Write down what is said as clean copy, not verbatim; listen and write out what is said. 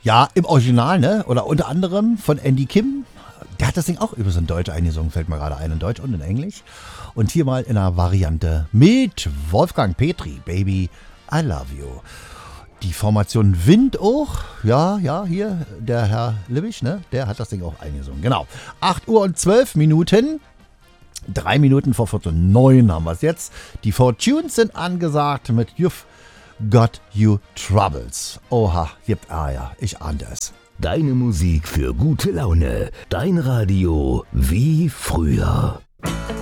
Ja, im Original, ne? Oder unter anderem von Andy Kim. Der hat das Ding auch übrigens in Deutsch eingesungen, fällt mir gerade ein, in Deutsch und in Englisch. Und hier mal in einer Variante mit Wolfgang Petri, Baby, I Love You. Die Formation Wind auch, ja, hier, der Herr Libbisch, ne? Der hat das Ding auch eingesungen, genau. 8 Uhr und 12 Minuten. 3 Minuten vor 9 haben wir es jetzt. Die Fortunes sind angesagt mit You've Got You Troubles. Oha, ich ahnte es. Deine Musik für gute Laune. Dein Radio wie früher.